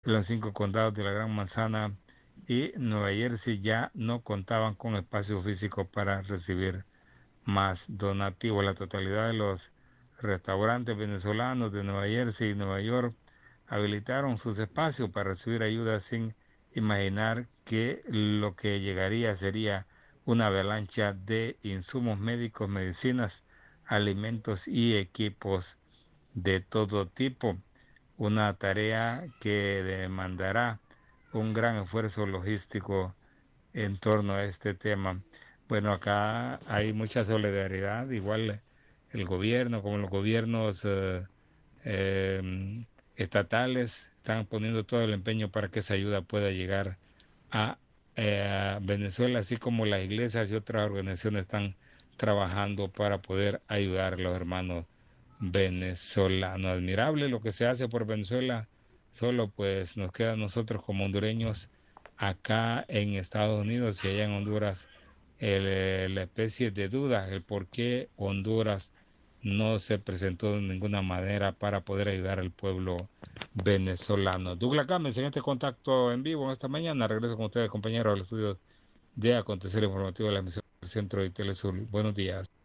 en los 5 condados de la Gran Manzana y Nueva Jersey ya no contaban con espacio físico para recibir más donativos. La totalidad de los restaurantes venezolanos de Nueva Jersey y Nueva York habilitaron sus espacios para recibir ayuda sin imaginar que lo que llegaría sería una avalancha de insumos médicos, medicinas, alimentos y equipos de todo tipo. Una tarea que demandará un gran esfuerzo logístico en torno a este tema. Bueno, acá hay mucha solidaridad, igual el gobierno como los gobiernos estatales están poniendo todo el empeño para que esa ayuda pueda llegar a Venezuela, así como las iglesias y otras organizaciones están trabajando para poder ayudar a los hermanos venezolanos. Admirable lo que se hace por Venezuela, solo pues nos queda a nosotros como hondureños acá en Estados Unidos y allá en Honduras la especie de duda, el por qué Honduras no se presentó de ninguna manera para poder ayudar al pueblo venezolano. Douglas Gámez, en este contacto en vivo esta mañana, regreso con ustedes, compañeros, al estudio de Acontecer Informativo de la emisión del Centro de Telesur. Buenos días.